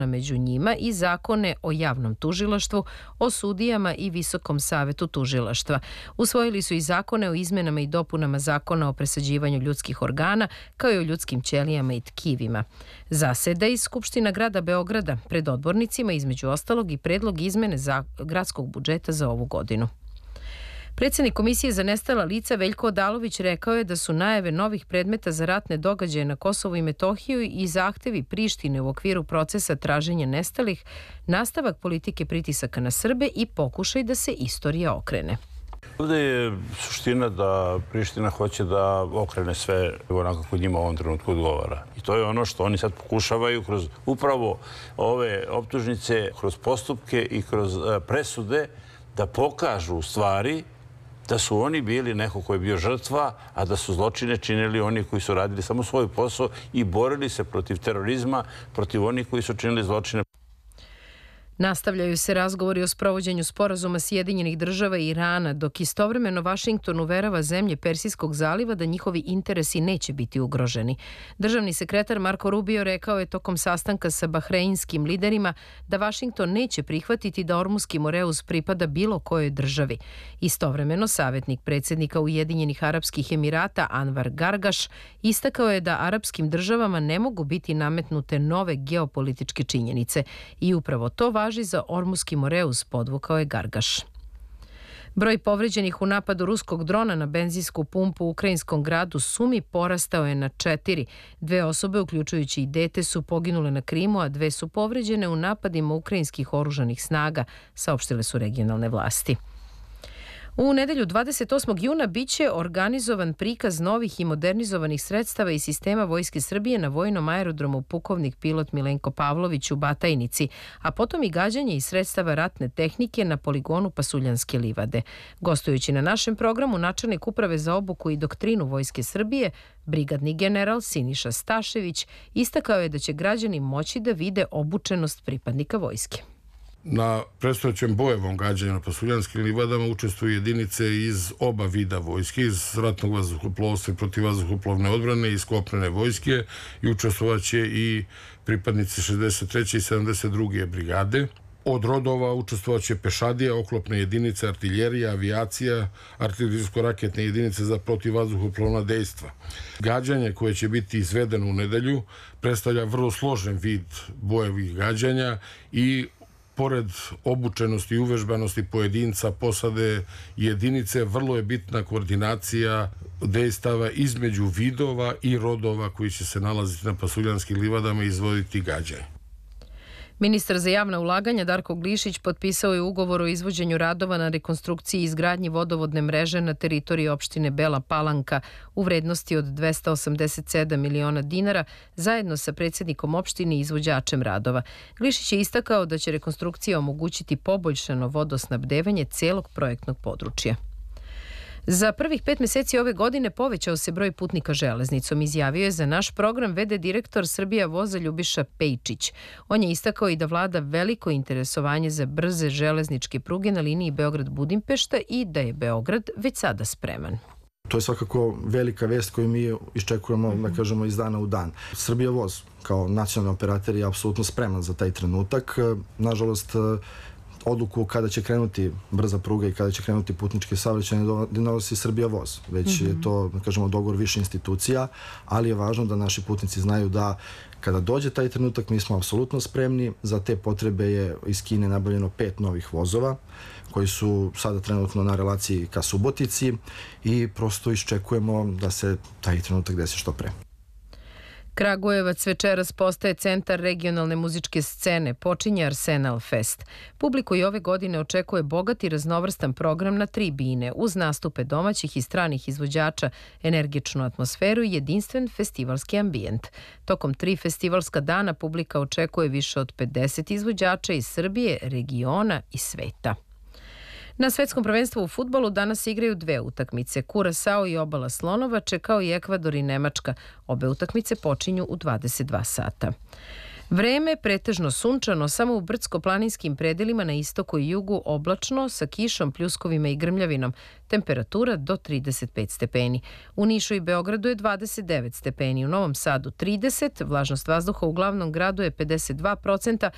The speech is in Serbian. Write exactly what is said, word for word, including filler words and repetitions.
među njima i zakone o javnom tužilaštvu, o sudijama i Visokom savetu tužilaštva. Usvojili su i zakone o izmenama i dopunama zakona o presađivanju ljudskih organa, kao i o ljudskim ćelijama i tkivima. Zaseda i Skupština grada Beograda pred odbornicima, između ostalog i predlog izmene za gradskog budžeta za ovu godinu. Predsjednik Komisije za nestala lica Veljko Odalović rekao je da su najave novih predmeta za ratne događaje na Kosovu i Metohiju i zahtevi Prištine u okviru procesa traženja nestalih nastavak politike pritisaka na Srbe i pokušaj da se istorija okrene. Ovdje je suština da Priština hoće da okrene sve onako kako njima u ovom trenutku odgovara. I to je ono što oni sad pokušavaju kroz upravo ove optužnice, kroz postupke i kroz presude da pokažu u stvari da su oni bili neko koji je bio žrtva, a da su zločine činili oni koji su radili samo svoj posao i borili se protiv terorizma, protiv onih koji su činili zločine. Nastavljaju se razgovori o sprovođenju sporazuma Sjedinjenih država i Irana, dok istovremeno Vašington uverava zemlje Persijskog zaliva da njihovi interesi neće biti ugroženi. Državni sekretar Marko Rubio rekao je tokom sastanka sa bahreinskim liderima da Vašington neće prihvatiti da Ormuski Moreus pripada bilo kojoj državi. Istovremeno, savjetnik predsjednika Ujedinjenih Arapskih Emirata Anvar Gargaš istakao je da arapskim državama ne mogu biti nametnute nove geopolitičke činjenice i upravo to važi za Ormuski Moreus, podvukao je Gargaš. Broj povređenih u napadu ruskog drona na benzinsku pumpu u ukrajinskom gradu Sumi porastao je na četiri. Dve osobe, uključujući i dete, su poginule na Krimu, a dve su povređene u napadima ukrajinskih oružanih snaga, saopštile su regionalne vlasti. U nedelju dvadeset osmog juna biće organizovan prikaz novih i modernizovanih sredstava i sistema Vojske Srbije na vojnom aerodromu pukovnik pilot Milenko Pavlović u Batajnici, a potom i gađanje i sredstava ratne tehnike na poligonu Pasuljanske livade. Gostujući na našem programu, načelnik Uprave za obuku i doktrinu Vojske Srbije, brigadni general Siniša Stašević, istakao je da će građani moći da vide obučenost pripadnika vojske. Na predstojećem bojevom gađanju na Pasuljanskim livadama učestvuju jedinice iz oba vida vojske, iz ratnog vazduhoplovstva i protivvazduhoplovne odbrane i iz kopnene vojske, i učestvovaće i pripadnici šezdeset treće i sedamdeset druge brigade. Od rodova učestvovaće pešadija, oklopne jedinice, artiljerija, avijacija, artiljerijsko-raketne jedinice za protivvazduhoplovna dejstva. Gađanje koje će biti izvedeno u nedelju predstavlja vrlo složen vid bojevih gađanja i pored obučenosti i uvežbanosti pojedinca, posade i jedinice, vrlo je bitna koordinacija dejstava između vidova i rodova koji će se nalaziti na Pasuljanskim livadama i izvoditi gađanje. Ministar za javna ulaganja Darko Glišić potpisao je ugovor o izvođenju radova na rekonstrukciji i izgradnji vodovodne mreže na teritoriji opštine Bela Palanka u vrednosti od dvesta osamdeset sedam miliona dinara zajedno sa predsjednikom opštine i izvođačem radova. Glišić je istakao da će rekonstrukcija omogućiti poboljšano vodosnabdevanje celog projektnog područja. Za prvih pet meseci ove godine povećao se broj putnika železnicom, izjavio je za naš program ve de direktor Srbija voza Ljubiša Pejčić. On je istakao i da vlada veliko interesovanje za brze železničke pruge na liniji Beograd-Budimpešta i da je Beograd već sada spreman. To je svakako velika vest koju mi iščekujemo, da kažemo, iz dana u dan. Srbija voz kao nacionalni operator je apsolutno spreman za taj trenutak. Nažalost, odluku kada će krenuti brza pruga i kada će krenuti putnički saobraćaj ne donosi Srbija voz, već je to, da kažemo, dogovor više institucija, ali je važno da naši putnici znaju da kada dođe taj trenutak mi smo apsolutno spremni. Za te potrebe je iz Kine nabavljeno pet novih vozova koji su sada trenutno na relaciji ka Subotici i prosto iščekujemo da se taj trenutak desi što pre. Kragujevac večeras postaje centar regionalne muzičke scene, počinje Arsenal Fest. Publiku i ove godine očekuje bogat i raznovrstan program na tri bine, uz nastupe domaćih i stranih izvođača, energičnu atmosferu i jedinstven festivalski ambijent. Tokom tri festivalska dana publika očekuje više od pedeset izvođača iz Srbije, regiona i sveta. Na svetskom prvenstvu u fudbalu danas igraju dve utakmice, Kurasao i Obala Slonovače, kao i Ekvador i Nemačka. Obe utakmice počinju u dvadeset dva sata. Vreme pretežno sunčano, samo u brdsko-planinskim predelima na istoku i jugu oblačno, sa kišom, pljuskovima i grmljavinom. Temperatura do trideset pet stepeni. U Nišu i Beogradu je dvadeset devet stepeni, u Novom Sadu trideset, vlažnost vazduha u glavnom gradu je pedeset dva procenta,